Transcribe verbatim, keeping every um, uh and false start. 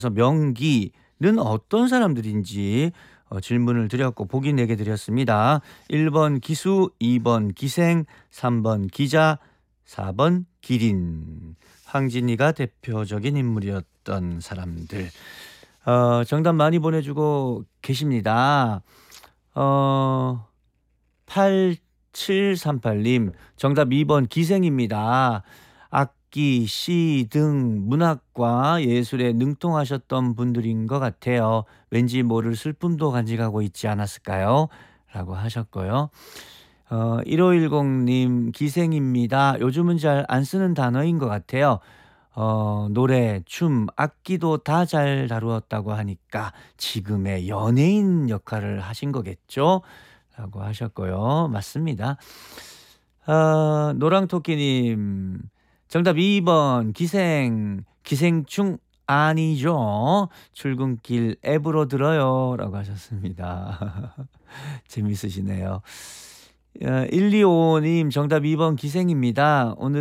그래서 명기는 어떤 사람들인지 어 질문을 드렸고 보기 네 개 드렸습니다. 일 번 기수, 이 번 기생, 삼 번 기자, 사 번 기린. 황진이가 대표적인 인물이었던 사람들. 어 정답 많이 보내주고 계십니다. 어 팔칠삼팔 님 정답 이 번 기생입니다. 악기, 시 등 문학과 예술에 능통하셨던 분들인 것 같아요. 왠지 모를 슬픔도 간직하고 있지 않았을까요? 라고 하셨고요. 어 일오일공 님 기생입니다. 요즘은 잘 안 쓰는 단어인 것 같아요. 어 노래, 춤, 악기도 다 잘 다루었다고 하니까 지금의 연예인 역할을 하신 거겠죠? 라고 하셨고요. 맞습니다. 아 노랑토끼님 정답 이 번 기생. 기생충 아니죠? 출근길 앱으로 들어요. 라고 하셨습니다. 재밌으시네요. 어 일이오오 님 정답 이 번 기생입니다. 오늘